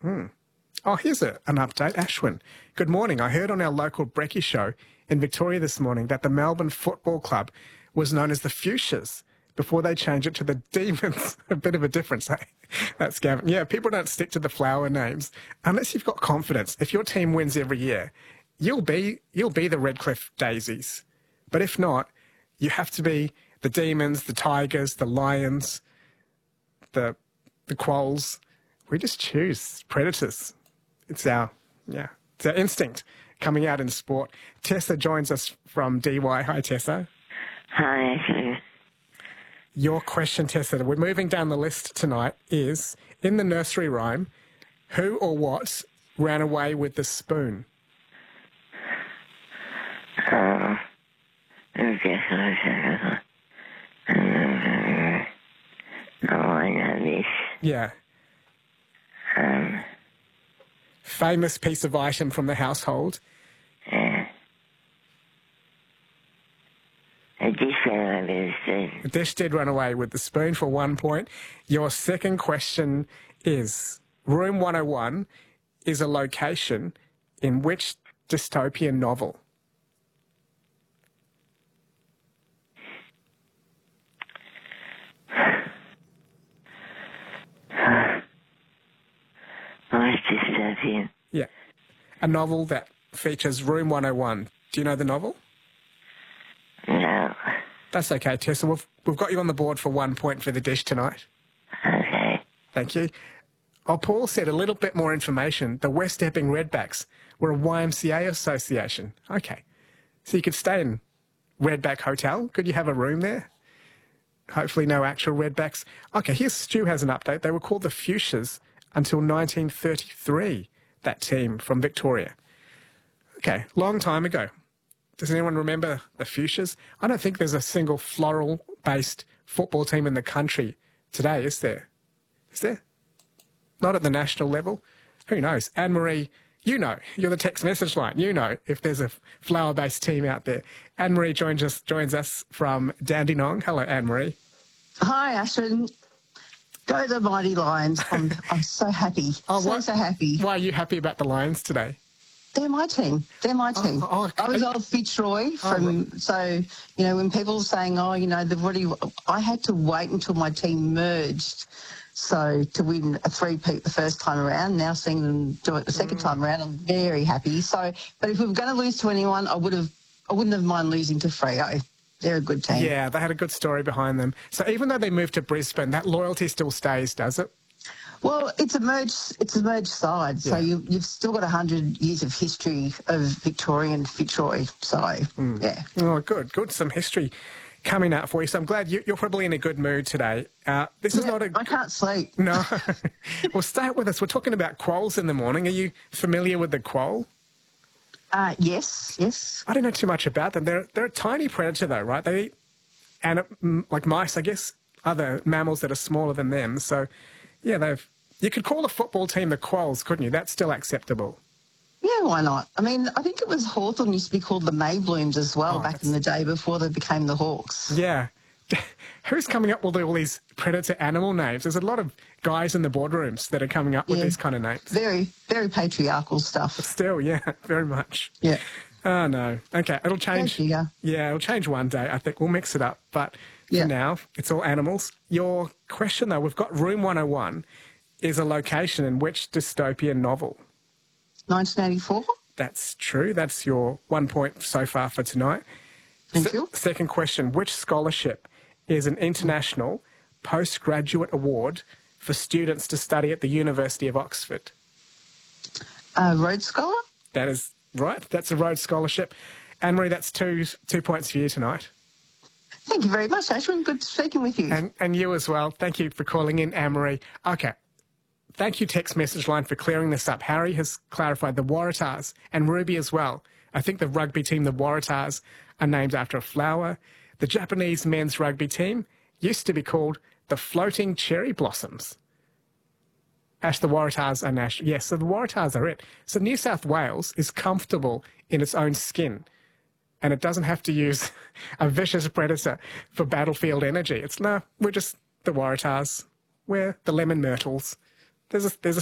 Oh, here's an update. Ashwin, good morning. I heard on our local Brekkie show in Victoria this morning that the Melbourne Football Club was known as the Fuchsias before they changed it to the Demons. A bit of a difference, eh? That's Gavin. Yeah, people don't stick to the flower names unless you've got confidence. If your team wins every year, you'll be the Redcliffe Daisies. But if not, you have to be the Demons, the Tigers, the Lions, the Quolls. We just choose Predators. It's our instinct coming out in sport. Tessa joins us from DY. Hi, Tessa. Hi. Your question, Tessa, we're moving down the list tonight, is, in the nursery rhyme, who or what ran away with the spoon? I know this. Yeah. Famous piece of item from the household. A dish ran over the spoon. The dish did run away with the spoon for 1 point. Your second question is, Room 101 is a location in which dystopian novel? Nice dystopian. Yeah. A novel that features Room 101. Do you know the novel? No. That's okay, Tessa. We've got you on the board for 1 point for the dish tonight. Okay. Thank you. Oh, Paul said a little bit more information. The West Epping Redbacks were a YMCA association. Okay. So you could stay in Redback Hotel. Could you have a room there? Hopefully no actual Redbacks. Okay, here's Stu has an update. They were called the Fuchsias until 1933, that team from Victoria. Okay, long time ago. Does anyone remember the Fuchsias? I don't think there's a single floral-based football team in the country today, is there? Is there? Not at the national level? Who knows? Anne-Marie, you know. You're the text message line. You know if there's a flower-based team out there. Anne-Marie joins us from Dandenong. Hello, Anne-Marie. Hi, Ashwin. Go the Mighty Lions. I'm so happy. So happy. Why are you happy about the Lions today? They're my team. They're my team. I was old Fitzroy so, you know, when people were saying, they've already, I had to wait until my team merged. So to win a three-peat the first time around, now seeing them do it the second time around, I'm very happy. So, but if we were going to lose to anyone, I wouldn't have mind losing to Freo. They're a good team. Yeah, they had a good story behind them. So even though they moved to Brisbane, that loyalty still stays, does it? Well, it's a merged side, so you've still got 100 years of history of Victorian Fitzroy. So, yeah. Oh, good. Some history coming out for you. So I'm glad you're probably in a good mood today. This is not a... I can't sleep. No. Well, stay with us. We're talking about quolls in the morning. Are you familiar with the quoll? Yes. I don't know too much about them. They're a tiny predator, though, right? They eat, like mice, I guess, other mammals that are smaller than them. So, yeah, you could call a football team the Quolls, couldn't you? That's still acceptable. Yeah, why not? I mean, I think it was Hawthorn used to be called the Mayblooms as well back in the day before they became the Hawks. Yeah. Who's coming up with all these predator animal names? There's a lot of guys in the boardrooms that are coming up with these kind of names. Very, very patriarchal stuff. But still, yeah, very much. Yeah. Oh, no. Okay, it'll change. Yeah, it'll change one day. I think we'll mix it up. But for now, it's all animals. Your question, though, we've got Room 101 is a location in which dystopian novel? 1984. That's true. That's your 1 point so far for tonight. Thank you. Second question, which scholarship is an international postgraduate award for students to study at the University of Oxford? Rhodes Scholar? That is right. That's a Rhodes Scholarship. Anne-Marie, that's two points for you tonight. Thank you very much, Ashwin. Good speaking with you. And you as well. Thank you for calling in, Anne-Marie. Okay. Thank you, text message line, for clearing this up. Harry has clarified the Waratahs and Ruby as well. I think the rugby team, the Waratahs, are named after a flower. The Japanese men's rugby team used to be called the Floating Cherry Blossoms. Ash, the Waratahs are national. Yes, so the Waratahs are it. So New South Wales is comfortable in its own skin, and it doesn't have to use a vicious predator for battlefield energy. We're just the Waratahs. We're the lemon myrtles. There's a